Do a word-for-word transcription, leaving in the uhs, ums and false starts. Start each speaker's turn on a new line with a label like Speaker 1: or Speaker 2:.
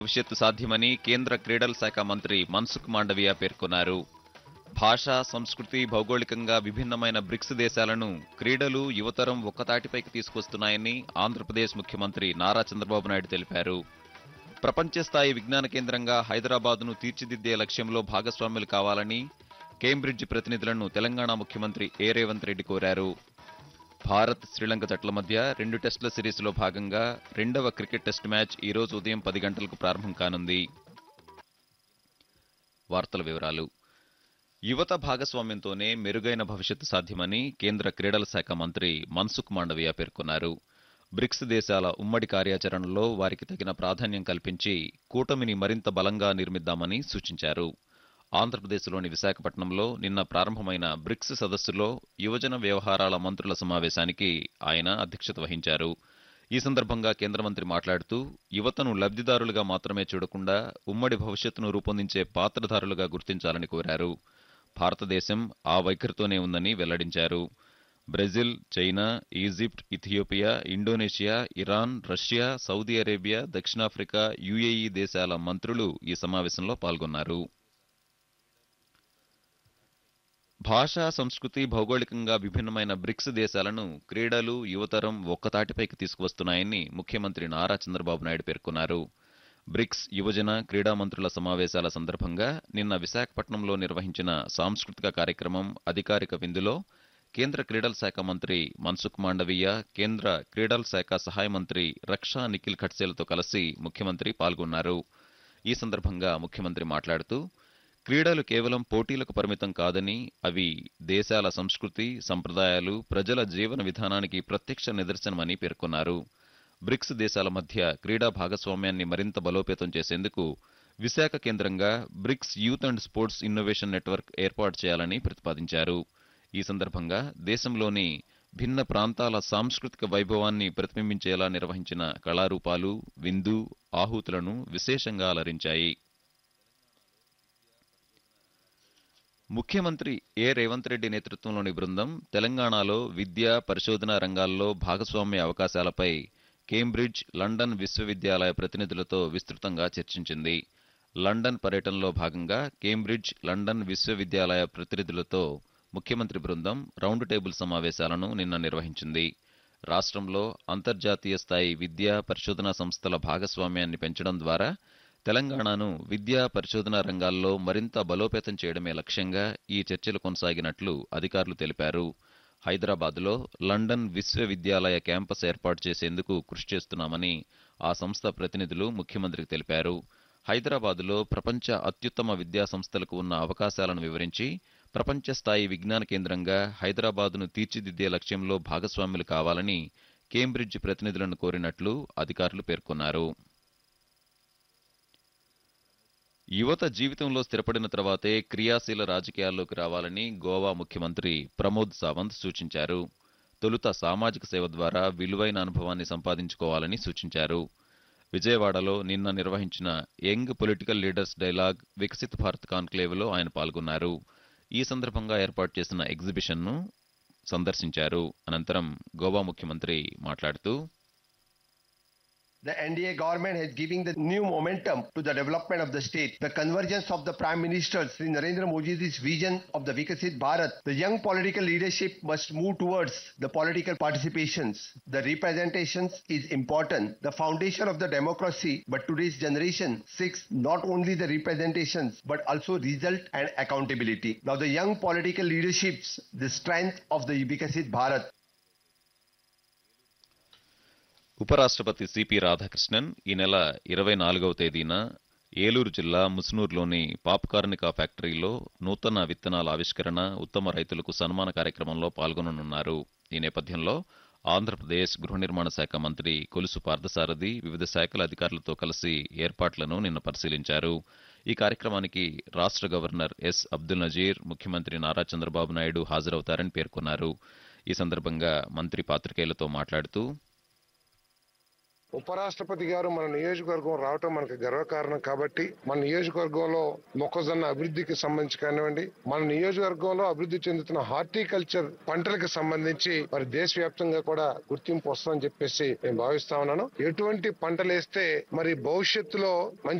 Speaker 1: భవిష్యత్తు సాధ్యమని కేంద్ర క్రీడల శాఖ మంత్రి మన్సుఖ్ మాండవీయ పేర్కొన్నారు. భాష, సంస్కృతి, భౌగోళికంగా విభిన్నమైన బ్రిక్స్ దేశాలను క్రీడలు యువతరం ఒక్కతాటిపైకి తీసుకొస్తున్నాయని ఆంధ్రప్రదేశ్ ముఖ్యమంత్రి నారా చంద్రబాబు నాయుడు తెలిపారు. ప్రపంచ స్థాయి విజ్ఞాన కేంద్రంగా హైదరాబాద్ను తీర్చిదిద్దే లక్ష్యంలో భాగస్వాములు కావాలని కేంబ్రిడ్జ్ ప్రతినిధులను తెలంగాణ ముఖ్యమంత్రి ఏ రేవంత్ రెడ్డి కోరారు. భారత్, శ్రీలంక జట్ల మధ్య రెండు టెస్టుల సిరీస్లో భాగంగా రెండవ క్రికెట్ టెస్ట్ మ్యాచ్ ఈ రోజు ఉదయం పది గంటలకు ప్రారంభం కానుంది. వార్తల వివరాలు. యువత భాగస్వామ్యంతోనే మెరుగైన భవిష్యత్తు సాధ్యమని కేంద్ర క్రీడల శాఖ మంత్రి మన్సుఖ్ మాండవీయ పేర్కొన్నారు. బ్రిక్స్ దేశాల ఉమ్మడి కార్యాచరణలో వారికి తగిన ప్రాధాన్యం కల్పించి కూటమిని మరింత బలంగా నిర్మిద్దామని సూచించారు. ఆంధ్రప్రదేశ్లోని విశాఖపట్నంలో నిన్న ప్రారంభమైన బ్రిక్స్ సదస్సులో యువజన వ్యవహారాల మంత్రుల సమావేశానికి ఆయన అధ్యక్షత వహించారు. ఈ సందర్భంగా కేంద్ర మంత్రి మాట్లాడుతూ యువతను లబ్ధిదారులుగా మాత్రమే చూడకుండా ఉమ్మడి భవిష్యత్తును రూపొందించే పాత్రధారులుగా గుర్తించాలని కోరారు. భారతదేశం ఆ వైఖరితోనే ఉందని వెల్లడించారు. Brazil, China, Egypt, Ethiopia, Indonesia, Iran, Russia, Saudi Arabia, దక్షిణాఫ్రికా, యుఏఈ దేశాల మంత్రులు ఈ సమావేశంలో పాల్గొన్నారు. భాష, సంస్కృతి, భౌగోళికంగా విభిన్నమైన బ్రిక్స్ దేశాలను క్రీడలు యువతరం ఒక్కతాటిపైకి తీసుకువస్తున్నాయని ముఖ్యమంత్రి నారా చంద్రబాబు నాయుడు పేర్కొన్నారు. బ్రిక్స్ యువజన క్రీడా మంత్రుల సమావేశాల సందర్భంగా నిన్న విశాఖపట్నంలో నిర్వహించిన సాంస్కృతిక కార్యక్రమం అధికారిక విందులో కేంద్ర క్రీడల శాఖ మంత్రి మన్సుఖ్ మాండవీయ, కేంద్ర క్రీడల శాఖ సహాయ మంత్రి రక్షా నిఖిల్ ఖడ్సేలతో కలిసి ముఖ్యమంత్రి పాల్గొన్నారు. ఈ సందర్భంగా ముఖ్యమంత్రి మాట్లాడుతూ క్రీడలు కేవలం పోటీలకు పరిమితం కాదని అవి దేశాల సంస్కృతి, సంప్రదాయాలు, ప్రజల జీవన విధానానికి ప్రత్యక్ష నిదర్శనమని పేర్కొన్నారు. బ్రిక్స్ దేశాల మధ్య క్రీడా భాగస్వామ్యాన్ని మరింత బలోపేతం చేసేందుకు విశాఖ కేంద్రంగా bricks youth and sports innovation network ఏర్పాటు చేయాలని ప్రతిపాదించారు. ఈ సందర్భంగా దేశంలోని భిన్న ప్రాంతాల సాంస్కృతిక వైభవాన్ని ప్రతిబింబించేలా నిర్వహించిన కళారూపాలు, విందు, ఆహూతులను విశేషంగా అలరించాయి. ముఖ్యమంత్రి ఏ రేవంత్ రెడ్డి నేతృత్వంలోని బృందం తెలంగాణలో విద్యా, పరిశోధన రంగాల్లో భాగస్వామ్య అవకాశాలపై కేంబ్రిడ్జ్, లండన్ విశ్వవిద్యాలయ ప్రతినిధులతో విస్తృతంగా చర్చించింది. లండన్ పర్యటనలో భాగంగా కేంబ్రిడ్జ్, లండన్ విశ్వవిద్యాలయ ప్రతినిధులతో ముఖ్యమంత్రి బృందం రౌండ్ టేబుల్ సమావేశాలను నిన్న నిర్వహించింది. రాష్ట్రంలో అంతర్జాతీయ స్థాయి విద్యా, పరిశోధనా సంస్థల భాగస్వామ్యాన్ని పెంచడం ద్వారా తెలంగాణను విద్యా, పరిశోధనా రంగాల్లో మరింత బలోపేతం చేయడమే లక్ష్యంగా ఈ చర్చలు కొనసాగినట్లు అధికారులు తెలిపారు. హైదరాబాద్లో లండన్ విశ్వవిద్యాలయ క్యాంపస్ ఏర్పాటు చేసేందుకు కృషి చేస్తున్నామని ఆ సంస్థ ప్రతినిధులు ముఖ్యమంత్రికి తెలిపారు. హైదరాబాద్లో ప్రపంచ అత్యుత్తమ విద్యా సంస్థలకు ఉన్న అవకాశాలను వివరించి ప్రపంచ స్థాయి విజ్ఞాన కేంద్రంగా హైదరాబాద్ను తీర్చిదిద్దే లక్ష్యంలో భాగస్వాములు కావాలని కేంబ్రిడ్జ్ ప్రతినిధులను కోరినట్లు అధికారులు పేర్కొన్నారు. యువత జీవితంలో స్థిరపడిన తర్వాతే క్రియాశీల రాజకీయాల్లోకి రావాలని గోవా ముఖ్యమంత్రి ప్రమోద్ సావంత్ సూచించారు. తొలుత సామాజిక సేవ ద్వారా విలువైన అనుభవాన్ని సంపాదించుకోవాలని సూచించారు. విజయవాడలో నిన్న నిర్వహించిన young political leaders dialogue Viksit Bharat కాన్క్లేవ్లో ఆయన పాల్గొన్నారు. ఈ సందర్భంగా ఏర్పాటు చేసిన ఎగ్జిబిషన్ను సందర్శించారు. అనంతరం గోవా ముఖ్యమంత్రి మాట్లాడుతూ
Speaker 2: The N D A government is giving the new momentum to the development of the state. The convergence of the Prime Minister Shri Narendra Modi's vision of the Vikasit Bharat. The young political leadership must move towards the political participations. The representations is important. The foundation of the democracy, but today's generation seeks not only the representations but also result and accountability. Now the young political leaderships, the strength of the Vikasit Bharat.
Speaker 1: ఉపరాష్ట్రపతి CP Radhakrishnan ఈ నెల ఇరవై నాలుగవ తేదీన ఏలూరు జిల్లా ముసునూరులోని పాప్కార్నికా ఫ్యాక్టరీలో నూతన విత్తనాల ఆవిష్కరణ, ఉత్తమ రైతులకు సన్మాన కార్యక్రమంలో పాల్గొననున్నారు. ఈ నేపథ్యంలో ఆంధ్రప్రదేశ్ గృహ నిర్మాణ శాఖ మంత్రి కొలుసు పార్థసారథి వివిధ శాఖల అధికారులతో కలిసి ఏర్పాట్లను నిన్న పరిశీలించారు. ఈ కార్యక్రమానికి రాష్ట్ర గవర్నర్ ఎస్ అబ్దుల్ నజీర్, ముఖ్యమంత్రి నారా చంద్రబాబు నాయుడు హాజరవుతారని పేర్కొన్నారు. ఈ సందర్భంగా మంత్రి పాత్రికేయులతో మాట్లాడుతూ
Speaker 3: ఉపరాష్ట్రపతి గారు మన నియోజకవర్గం రావటం మనకు గర్వకారణం కాబట్టి మన నియోజకవర్గంలో మొక్కజొన్న అభివృద్ధికి సంబంధించి కానివ్వండి, మన నియోజకవర్గంలో అభివృద్ధి చెందుతున్న హార్టికల్చర్ పంటలకు సంబంధించి మరి దేశవ్యాప్తంగా కూడా గుర్తింపు వస్తుందని చెప్పేసి నేను భావిస్తా ఉన్నాను. ఎటువంటి పంటలు వేస్తే మరి భవిష్యత్తులో మంచి